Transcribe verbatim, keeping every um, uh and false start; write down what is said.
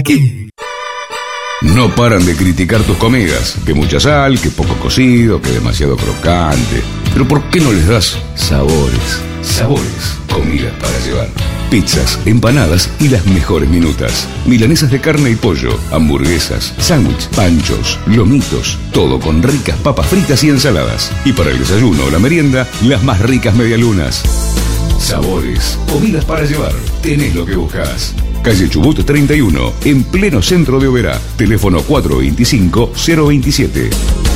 qué? No paran de criticar tus comidas, que mucha sal, que poco cocido, que demasiado crocante. Pero ¿por qué no les das sabores? Sabores, comidas para llevar. Pizzas, empanadas y las mejores minutas. Milanesas de carne y pollo, hamburguesas, sándwich, panchos, lomitos. Todo con ricas papas fritas y ensaladas. Y para el desayuno o la merienda, las más ricas medialunas. Sabores, comidas para llevar. Tenés lo que buscas. Calle Chubut treinta y uno, en pleno centro de Oberá. Teléfono cuatro dos cinco, cero dos siete.